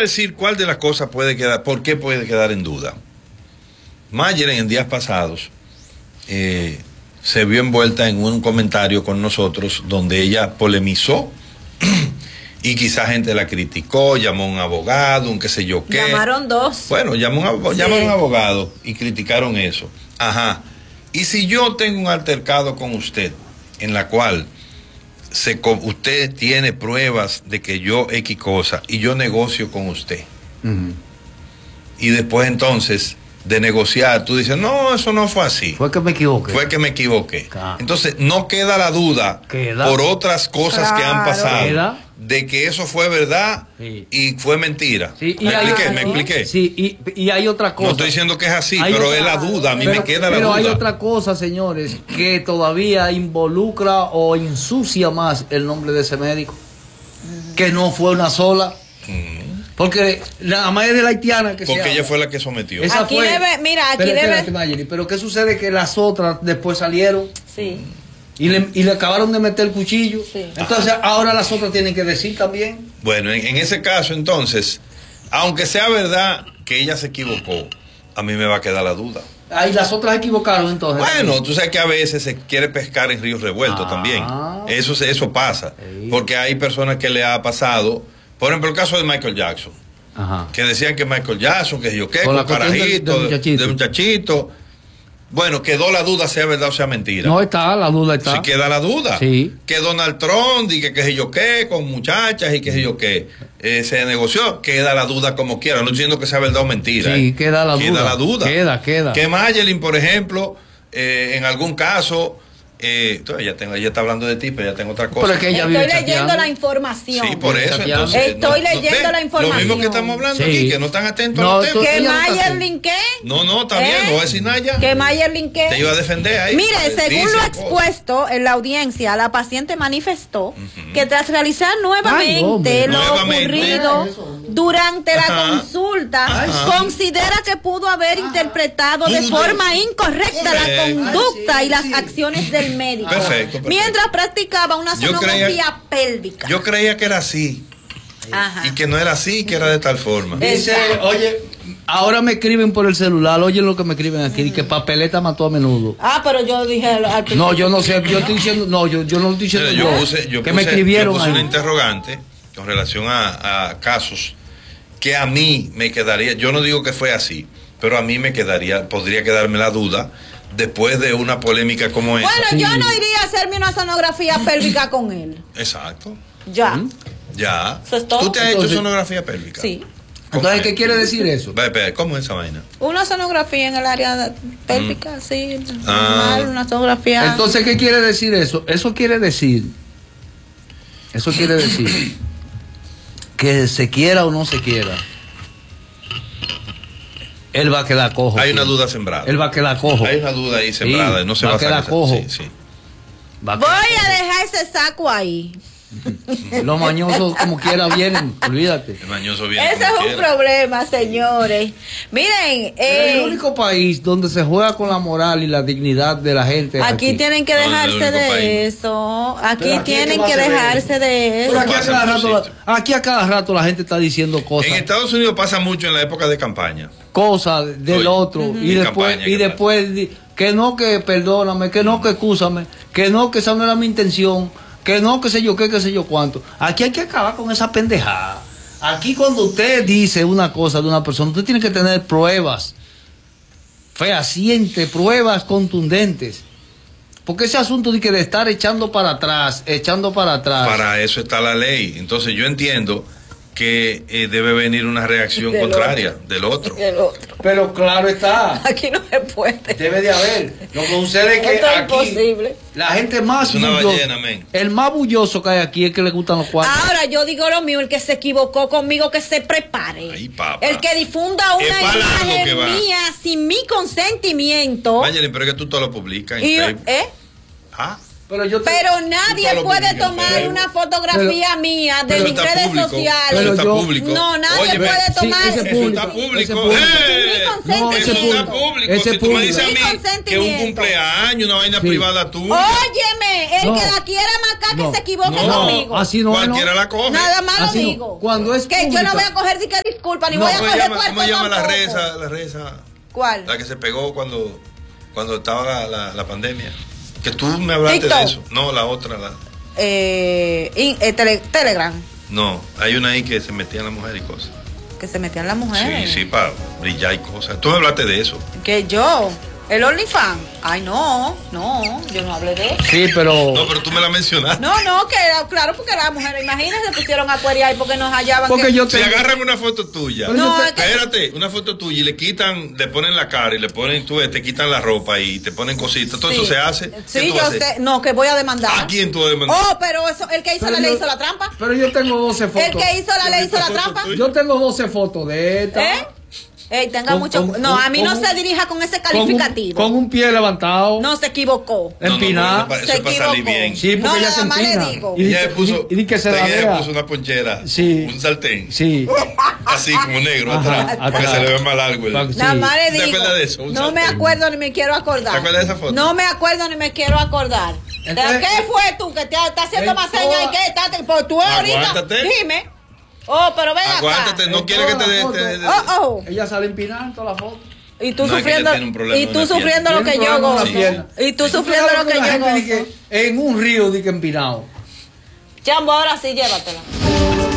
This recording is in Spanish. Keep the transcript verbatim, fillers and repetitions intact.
decir cuál de las cosas puede quedar, por qué puede quedar en duda. Mayelen en días pasados eh, se vio envuelta en un comentario con nosotros donde ella polemizó y quizá gente la criticó, llamó a un abogado, un qué sé yo qué. Llamaron dos. Bueno, llamó un, sí. llamaron a un abogado y criticaron eso. Ajá. Y si yo tengo un altercado con usted en la cual se, usted tiene pruebas de que yo X cosa y yo negocio con usted. Uh-huh. Y después entonces de negociar, tú dices, no, eso no fue así. Fue que me equivoqué. Fue que me equivoqué. Claro. Entonces no queda la duda queda. por otras cosas claro. que han pasado. Queda. De que eso fue verdad sí. y fue mentira. Sí, y ¿Me hay, expliqué? hay, ¿Me expliqué? Sí, y, y hay otra cosa. No estoy diciendo que es así, hay pero otra, es la duda, a mí pero, me queda la pero duda. Pero hay otra cosa, señores, que todavía involucra o ensucia más el nombre de ese médico, que no fue una sola. Mm. Porque la madre de la haitiana que Porque se ella habla, fue la que sometió. Esa aquí fue, debe, mira, aquí pero, debe. Espérate, Mayeli, pero ¿qué sucede? Que las otras después salieron. Sí. Y le, y le acabaron de meter el cuchillo. Sí. Entonces Ajá. ahora las otras tienen que decir también. Bueno, en, en ese caso entonces, aunque sea verdad que ella se equivocó, a mí me va a quedar la duda. Ahí las otras equivocaron entonces. Bueno, tú sabes que a veces se quiere pescar en ríos revueltos ah. también. Eso, eso pasa. Sí. Porque hay personas que le ha pasado, por ejemplo el caso de Michael Jackson. Ajá. Que decían que Michael Jackson, que yo qué, con, con carajito, de, de, muchachito. de muchachito. Bueno, quedó la duda sea verdad o sea mentira. No está, la duda está. Sí queda la duda. Sí. Que Donald Trump y que qué sé yo qué, con muchachas y qué sé yo qué, eh, se negoció, queda la duda como quiera. No estoy diciendo que sea verdad o mentira. Sí, eh. queda la queda duda. la duda. Queda, queda. Que Mayelin, por ejemplo, eh, en algún caso, eh, ella, tengo, ella está hablando de ti, pero ya tengo otra cosa. Pero es que ella Estoy vive leyendo chateando. la información. Sí, por eso. Entonces, Estoy no, leyendo no, la información. Lo mismo que estamos hablando sí. aquí, que no están atentos no, a los temas. ¿Que Mayerlin qué? No, no, está bien, ¿Eh? no voy a decir nada ya. ¿Que Mayerlin qué? Te iba a defender ahí. Mire, según Dice lo expuesto en la audiencia, la paciente manifestó uh-huh. que tras realizar nuevamente Ay, lo nuevamente. ocurrido durante la Ajá. consulta, Ajá. considera que pudo haber Ajá. interpretado de forma incorrecta Perfecto. la conducta Ay, sí, y las sí. acciones del médico. Perfecto, perfecto. Mientras practicaba una sonografía creía, pélvica. Yo creía que era así. Ajá. Y que no era así, que era de tal forma. Dice, oye, ahora me escriben por el celular, oye lo que me escriben aquí, que Papeleta mató a Menudo. Ah, pero yo dije al, al No, yo no sé, yo estoy diciendo, no, yo, yo no estoy diciendo yo, yo puse, yo que puse, me escribieron yo puse ahí. un interrogante con relación a, a casos que a mí me quedaría, yo no digo que fue así, pero a mí me quedaría, podría quedarme la duda después de una polémica como esa. Bueno, sí. yo no iría a hacerme una sonografía pélvica con él. Exacto. Ya. ¿Mm? Ya. ¿Eso es todo? ¿Tú te has Entonces, hecho sonografía pélvica? Sí. Entonces, ¿qué quiere decir eso? ¿Cómo es esa vaina? Una sonografía en el área pélvica, mm. sí. Ah. Normal, una sonografía. Entonces, ¿qué quiere decir eso? Eso quiere decir, eso quiere decir que se quiera o no se quiera, él va a quedar cojo. Hay una duda sembrada. Él va a quedar cojo. Hay una duda ahí sembrada. Sí, no se va, va a quedar esa, cojo. Sí, sí. Va a Voy quedar a cojo. dejar ese saco ahí. Los mañosos como quiera vienen, olvídate. El mañoso viene Ese es un quiera. problema, señores. Miren, eh, el único país donde se juega con la moral y la dignidad de la gente. Aquí, aquí tienen que dejarse no, de país. eso. Aquí, aquí tienen que, que dejarse de eso. Aquí a, cada rato, aquí a cada rato la gente está diciendo cosas. En Estados Unidos pasa mucho en la época de campaña. Cosas del Oye, otro uh-huh. y después campaña, y después que no, que perdóname, que no, que excúsame, que no, que esa no era mi intención. Que no, que sé yo qué, que sé yo cuánto. Aquí hay que acabar con esa pendejada. Aquí cuando usted dice una cosa de una persona, usted tiene que tener pruebas fehacientes, pruebas contundentes. Porque ese asunto de que de estar echando para atrás, echando para atrás. Para eso está la ley. Entonces yo entiendo que eh, debe venir una reacción del contraria otro. del otro. Del otro. Pero claro está. Aquí no se puede. Debe de haber. Lo que sucede es que Esto es aquí imposible. La gente más es una bullosa, ballena, men. El más bulloso que hay aquí es que le gustan los cuartos. Ahora yo digo lo mío, el que se equivocó conmigo que se prepare. Ay, papá. El que difunda una imagen mía sin mi consentimiento. Mayelin, pero es que tú todo lo publicas en y, Facebook. ¿Eh? Ah. Pero, yo te... pero nadie puede tomar una fotografía pero, mía de mis redes público, sociales. Pero está yo, público. No, nadie Oye, puede sí, tomar. Ese eso está público. Ese ¡Eh! no, ese eso público. está público. Ese si tú me público. dices a mí que un cumpleaños, una vaina sí. privada tuya. Óyeme, el no. que la quiera marcar no. que se equivoque no. conmigo. Así no. Cualquiera no. la coge. Nada más lo Así no. digo. Cuando es que pública. yo no voy a coger ni que disculpa, ni No. voy a ¿Cómo coger llama, cuarto ¿Cómo llama la tampoco. reza? La reza. ¿Cuál? La que se pegó cuando, cuando estaba la, la, la pandemia. Que tú me hablaste TikTok. de eso. No, la otra. La... Eh, in, eh, tele, Telegram. No, hay una ahí que se metían las mujeres y cosas. Que se metían las mujeres. Sí, sí, para brillar y cosas. Tú me hablaste de eso. Que yo, el OnlyFans. Ay, no, no, yo no hablé de eso. Sí, pero. No, pero tú me la mencionaste. No, no, que era, claro, porque las mujeres, imagínense, se pusieron a cuerear porque nos hallaban. Porque que... yo Si te. agarran una foto tuya, Pero No, yo te- es que- espérate, una foto tuya y le quitan, le ponen la cara y le ponen, tú ves, te quitan la ropa y te ponen cositas, todo Sí. eso se hace. ¿Qué Sí, tú yo haces? sé, no, que voy a demandar. ¿A quién tú vas a demandar? Oh, pero eso, el que hizo Pero la ley yo- hizo la trampa. Pero yo tengo doce fotos. El que hizo la ley hizo la foto trampa. tuya. Yo tengo doce fotos de esta. ¿Eh? Ey, tenga Con- mucho. con- no, a mí con no un- se dirija con ese Con un, calificativo. con un pie levantado. No se equivocó. No, no, no, empinada. eso, Se eso es para salir equivocó. bien. Sí, porque No, ella se nada más le empina. digo. Y, Ella di- le puso, y, y di que se la ella le vea. puso una ponchera, Sí. un sartén, Sí. así como negro Ajá, atrás, para que atrás. se le vea más largo. el- Pa- sí. Nada más le ¿Te digo. acuerdas de eso? Un No me sartén. acuerdo ni me quiero acordar. ¿Te acuerdas de esa foto? No me acuerdo ni me quiero acordar. Entonces- ¿Qué fue tú que te estás haciendo En más señas y toda- qué estás? Pues tú ahorita. Aguántate. Dime. Oh, pero ven Aguántate, acá. no En quiere que toda te la dé. foto. te- te- Oh, oh. Ella sale empinada en toda la foto. Y tú No, es que ella sufriendo. tiene un problema Y en tú la sufriendo pierna. lo que Tiene yo un problema gozo. en la pierna. Y tú ¿Y sufriendo sabes lo que la yo gente di gozo. que en un río di que empinado. Chambo, ahora sí, llévatela.